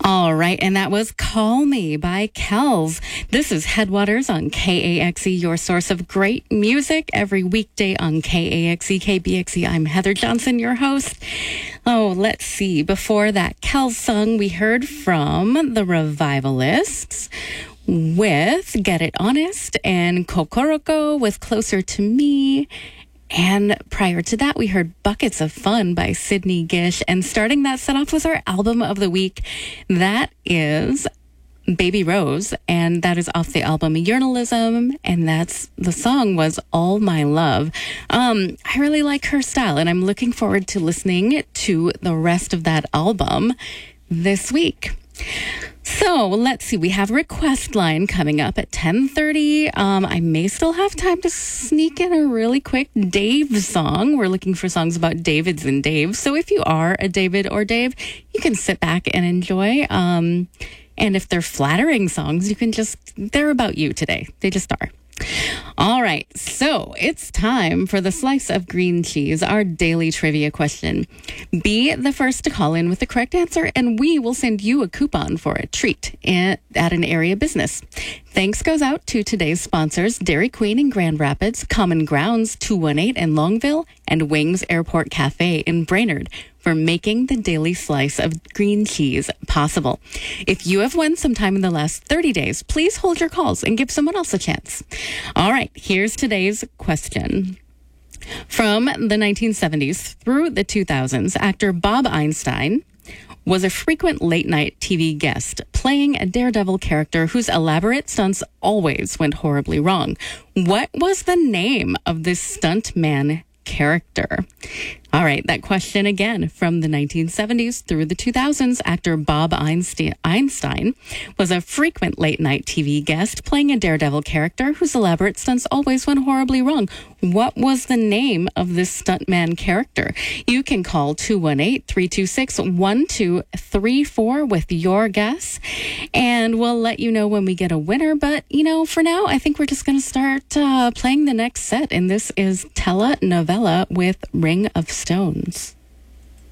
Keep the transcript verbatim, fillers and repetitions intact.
All right, and that was Call Me by Kells. This is Headwaters on K A X E, your source of great music every weekday on K A X E, K B X E. I'm Heather Johnson, your host. Oh, let's see. Before that Kells song, we heard from the Revivalists with Get It Honest and Kokoroko with Closer to Me. And prior to that, we heard Buckets of Fun by Sydney Gish. And starting that set off was our album of the week. That is Baby Rose, and that is off the album Journalism. And that's the song was All My Love. Um, I really like her style, and I'm looking forward to listening to the rest of that album this week. So let's see. We have Request Line coming up at ten thirty. Um, I may still have time to sneak in a really quick Dave song. We're looking for songs about Davids and Dave. So if you are a David or Dave, you can sit back and enjoy. Um, and if they're flattering songs, you can just, they're about you today. They just are. All right, so it's time for the Slice of Green Cheese, our daily trivia question. Be the first to call in with the correct answer, and we will send you a coupon for a treat at an area business. Thanks goes out to today's sponsors, Dairy Queen in Grand Rapids, Common Grounds two one eight in Longville, and Wings Airport Cafe in Brainerd for making the daily slice of green cheese possible. If you have won sometime in the last thirty days, please hold your calls and give someone else a chance. All right, here's today's question. From the nineteen seventies through the two thousands, actor Bob Einstein was a frequent late-night T V guest, playing a daredevil character whose elaborate stunts always went horribly wrong. What was the name of this stuntman character? All right, that question again. From the nineteen seventies through the two thousands, actor Bob Einstein was a frequent late-night T V guest, playing a daredevil character whose elaborate stunts always went horribly wrong. What was the name of this stuntman character? You can call two one eight, three two six, one two three four with your guess, and we'll let you know when we get a winner. But, you know, for now, I think we're just going to start uh, playing the next set, and this is Telenovela with Ring of Stones.